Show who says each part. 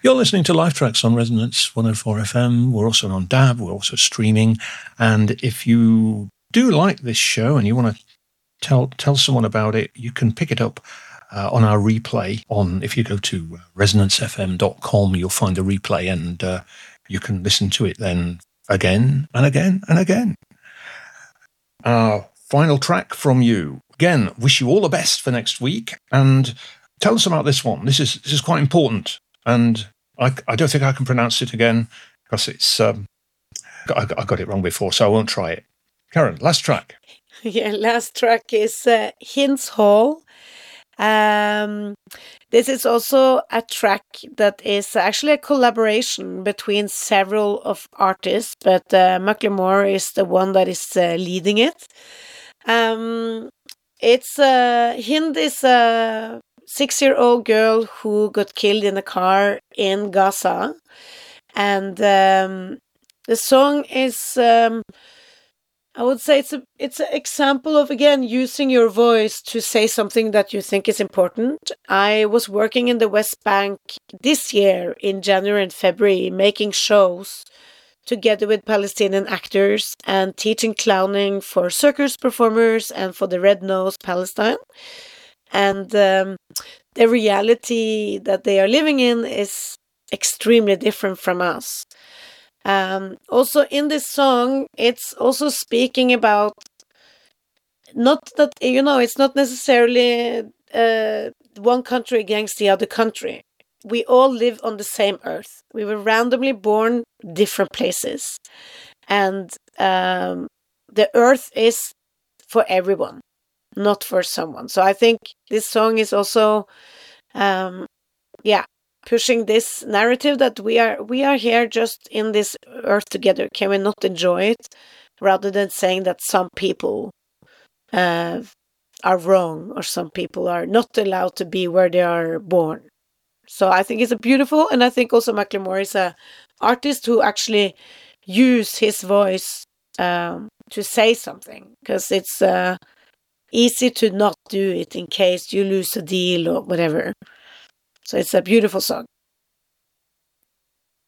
Speaker 1: You're listening to Live Tracks on Resonance 104 FM. We're also on DAB. We're also streaming. And if you do like this show and you want to tell someone about it, you can pick it up on our replay. If you go to resonancefm.com, you'll find a replay, and you can listen to it then again and again and again. Our final track from you. Again, wish you all the best for next week, and tell us about this one. This is quite important, and I don't think I can pronounce it again because it's I got it wrong before, so I won't try it. Karen, last track.
Speaker 2: Yeah, last track is Hinds Hall. This is also a track that is actually a collaboration between several of artists, but Macklemore is the one that is leading it. It's Hind is a 6-year-old girl who got killed in a car in Gaza, and the song is I would say it's an example of, again, using your voice to say something that you think is important. I was working in the West Bank this year in January and February, making shows together with Palestinian actors and teaching clowning for circus performers and for the Red Nose Palestine. And the reality that they are living in is extremely different from us. Also in this song, it's also speaking about, not that, it's not necessarily one country against the other country. We all live on the same earth. We were randomly born different places. And the earth is for everyone, not for someone. So I think this song is also, pushing this narrative that we are here just in this earth together. Can we not enjoy it, rather than saying that some people are wrong or some people are not allowed to be where they are born. So I think it's beautiful, and I think also Macklemore is an artist who actually use his voice to say something, because it's easy to not do it in case you lose a deal or whatever. So it's a beautiful song.